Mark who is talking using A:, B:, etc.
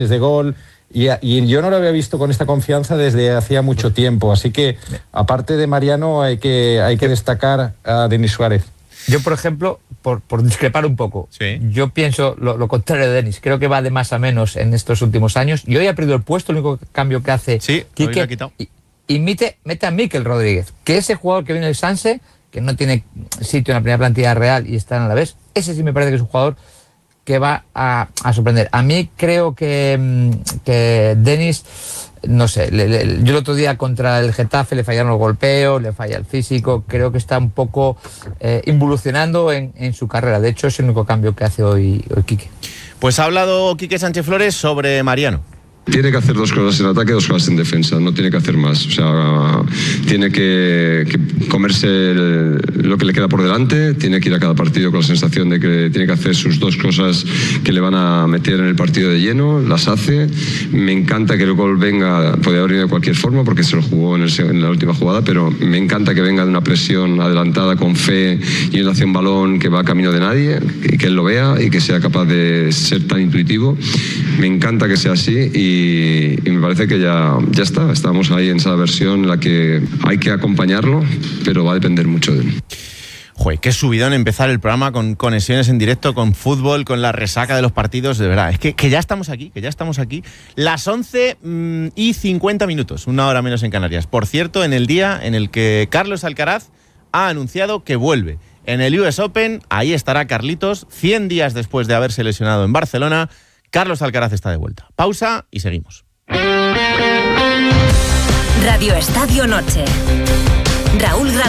A: de gol, y yo no lo había visto con esta confianza desde hacía mucho tiempo, así que aparte de Mariano hay que destacar a Denis Suárez.
B: Yo, por ejemplo, por discrepar un poco, yo pienso lo contrario de Denis. Creo que va de más a menos en estos últimos años. Y hoy ha perdido el puesto, el único cambio que hace Quique, y mete a Mikel Rodríguez, que ese jugador que viene del Sanse, que no tiene sitio en la primera plantilla real y está en Alavés, ese sí me parece que es un jugador que va a sorprender. A mí creo que Denis, no sé, yo el otro día contra el Getafe le fallaron los golpeos, le falla el físico, creo que está un poco involucionando en su carrera. De hecho, es el único cambio que hace hoy Quique.
C: Pues ha hablado Quique Sánchez Flores sobre Mariano.
D: Tiene que hacer 2 cosas en ataque, 2 cosas en defensa, no tiene que hacer más. O sea, tiene que comerse lo que le queda por delante, tiene que ir a cada partido con la sensación de que tiene que hacer sus 2 cosas que le van a meter en el partido de lleno, las hace. Me encanta que el gol venga, podría haber venido de cualquier forma porque se lo jugó en la última jugada, pero me encanta que venga de una presión adelantada, con fe, y hacia un balón que va camino de nadie, y que él lo vea y que sea capaz de ser tan intuitivo. Me encanta que sea así y me parece que ya está. Estamos ahí en esa versión en la que hay que acompañarlo, pero va a depender mucho de él.
C: Joder, qué subidón empezar el programa con conexiones en directo, con fútbol, con la resaca de los partidos, de verdad. Es que ya estamos aquí, Las 11:50, 1 hora menos en Canarias. Por cierto, en el día en el que Carlos Alcaraz ha anunciado que vuelve. En el US Open, ahí estará Carlitos, 100 días después de haberse lesionado en Barcelona. Carlos Alcaraz está de vuelta. Pausa y seguimos.
E: Radio Estadio Noche. Raúl Granado.